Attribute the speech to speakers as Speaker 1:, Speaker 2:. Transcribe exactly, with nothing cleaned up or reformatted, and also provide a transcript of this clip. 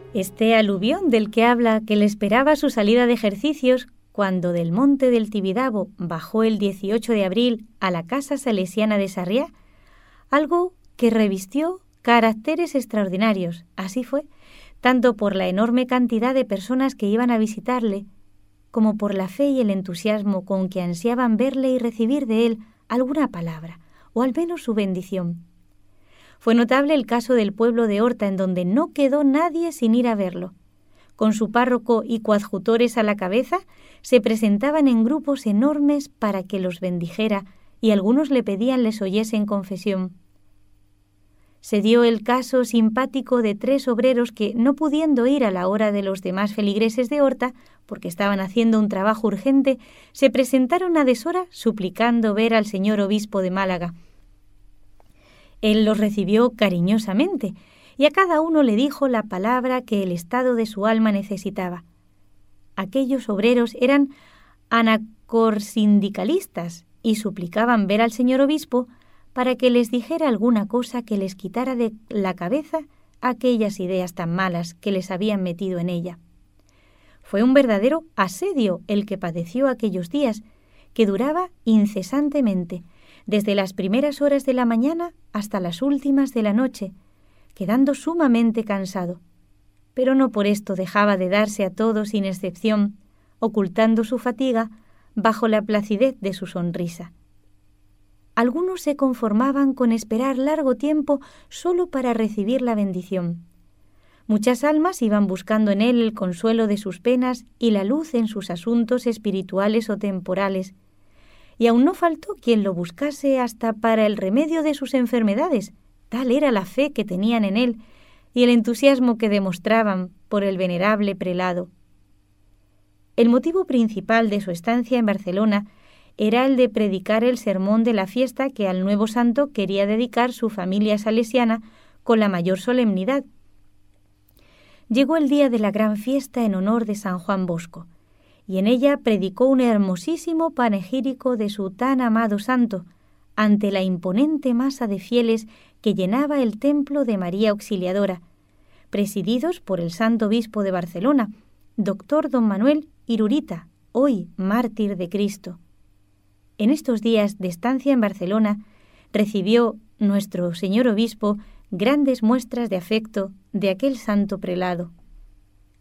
Speaker 1: Este aluvión del que habla, que le esperaba su salida de ejercicios, cuando del monte del Tibidabo bajó el dieciocho de abril a la casa salesiana de Sarriá, algo que revistió caracteres extraordinarios. Así fue, tanto por la enorme cantidad de personas que iban a visitarle, como por la fe y el entusiasmo con que ansiaban verle y recibir de él alguna palabra, o al menos su bendición. Fue notable el caso del pueblo de Horta, en donde no quedó nadie sin ir a verlo. Con su párroco y coadjutores a la cabeza, se presentaban en grupos enormes para que los bendijera, y algunos le pedían les oyese en confesión. Se dio el caso simpático de tres obreros que, no pudiendo ir a la hora de los demás feligreses de Horta, porque estaban haciendo un trabajo urgente, se presentaron a deshora suplicando ver al señor obispo de Málaga. Él los recibió cariñosamente, y a cada uno le dijo la palabra que el estado de su alma necesitaba. Aquellos obreros eran anacorsindicalistas y suplicaban ver al señor obispo para que les dijera alguna cosa que les quitara de la cabeza aquellas ideas tan malas que les habían metido en ella. Fue un verdadero asedio el que padeció aquellos días, que duraba incesantemente, desde las primeras horas de la mañana hasta las últimas de la noche, quedando sumamente cansado. Pero no por esto dejaba de darse a todos sin excepción, ocultando su fatiga bajo la placidez de su sonrisa. Algunos se conformaban con esperar largo tiempo solo para recibir la bendición. Muchas almas iban buscando en él el consuelo de sus penas y la luz en sus asuntos espirituales o temporales, y aún no faltó quien lo buscase hasta para el remedio de sus enfermedades. Tal era la fe que tenían en él y el entusiasmo que demostraban por el venerable prelado. El motivo principal de su estancia en Barcelona era el de predicar el sermón de la fiesta que al nuevo santo quería dedicar su familia salesiana con la mayor solemnidad. Llegó el día de la gran fiesta en honor de San Juan Bosco, y en ella predicó un hermosísimo panegírico de su tan amado santo, ante la imponente masa de fieles que llenaba el templo de María Auxiliadora, presididos por el santo obispo de Barcelona, doctor don Manuel Irurita, hoy mártir de Cristo. En estos días de estancia en Barcelona, recibió nuestro señor obispo grandes muestras de afecto de aquel santo prelado.